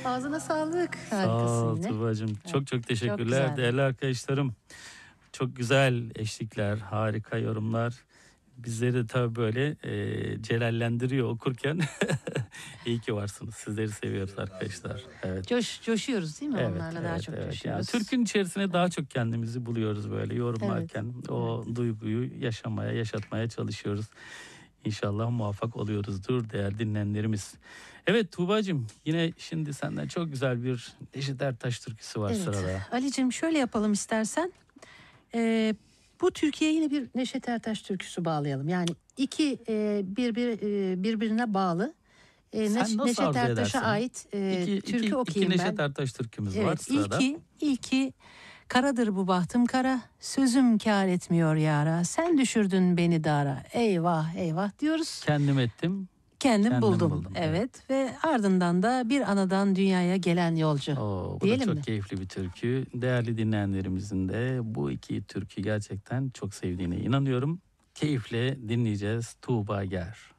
Ağzına sağlık. Sağ ol Harikasın yine. Tuğba'cığım. Evet, Çok çok teşekkürler güzel. değerli arkadaşlarım. Çok güzel eşlikler, harika yorumlar. Bizleri tabii böyle celallendiriyor okurken. İyi ki varsınız. Sizleri seviyoruz arkadaşlar. Evet. Coşuyoruz değil mi? Evet, Onlarla daha çok Yani coşuyoruz. Türk'ün içerisine daha çok kendimizi buluyoruz böyle yorumlarken. O duyguyu yaşatmaya çalışıyoruz. İnşallah muvaffak oluyoruzdur değerli dinleyenlerimiz. Evet Tuğba'cığım, yine şimdi senden çok güzel bir Neşet Ertaş türküsü var sırada. Ali'cim şöyle yapalım istersen. Bu Türkiye'ye yine bir Neşet Ertaş türküsü bağlayalım. Yani iki birbirine bağlı. Sen nasıl Neşet arzu Ertaş'a edersin? ait türkü okuyayım iki ben. Neşet Ertaş türkümüz var Evet, sırada. ilki karadır bu bahtım kara, sözüm kâr etmiyor yara, sen düşürdün beni dara, eyvah eyvah diyoruz. Kendim ettim. Kendim buldum. Evet ve ardından da bir anadan dünyaya gelen yolcu. Bu diyelim da çok mi? keyifli bir türkü. Değerli dinleyenlerimizin de bu iki türkü gerçekten çok sevdiğine inanıyorum. Keyifle dinleyeceğiz. Tuğba Ger.